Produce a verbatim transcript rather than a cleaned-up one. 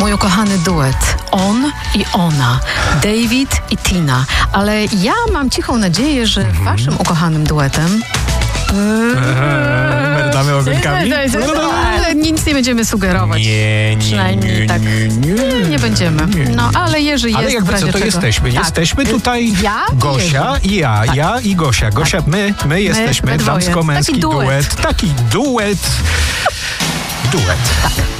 mój ukochany duet. On i ona. David i Tina. Ale ja mam cichą nadzieję, że mm-hmm. waszym ukochanym duetem... Merdamy ogonkami? No, ale nic nie będziemy sugerować. Nie, nie, Przynajmniej nie, tak. nie, nie, nie będziemy. No, ale Jerzy jest. Ale jakby w razie co, to czego. jesteśmy. Tak. Jesteśmy tutaj Ja i Gosia Jerzy. i ja. Tak. Ja i Gosia. Gosia, Tak. my, my jesteśmy we dwoje. damsko-męski Taki duet. duet. Taki duet. Duet. Tak.